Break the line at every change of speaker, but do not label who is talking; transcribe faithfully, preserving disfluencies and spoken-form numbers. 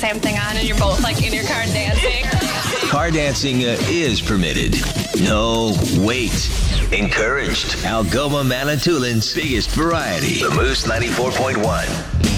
same thing on and you're both like in your car dancing.
Car dancing uh, is permitted. No, wait. Encouraged. Algoma Manitoulin's biggest variety. The Moose ninety-four point one.